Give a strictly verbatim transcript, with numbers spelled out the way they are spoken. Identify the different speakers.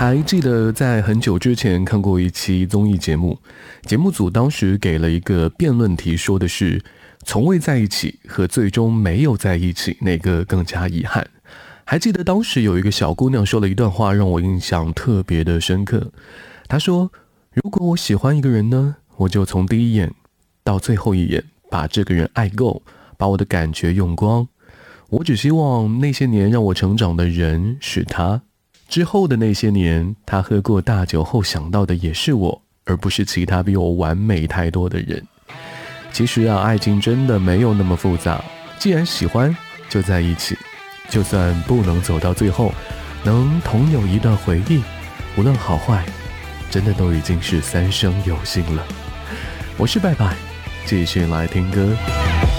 Speaker 1: 还记得在很久之前看过一期综艺节目，节目组当时给了一个辩论题，说的是从未在一起和最终没有在一起哪个更加遗憾。还记得当时有一个小姑娘说了一段话，让我印象特别的深刻。她说，如果我喜欢一个人呢，我就从第一眼到最后一眼把这个人爱够，把我的感觉用光。我只希望那些年让我成长的人是他，之后的那些年他喝过大酒后想到的也是我，而不是其他比我完美太多的人。其实啊，爱情真的没有那么复杂，既然喜欢就在一起，就算不能走到最后，能同有一段回忆，无论好坏，真的都已经是三生有幸了。我是拜拜，继续来听歌。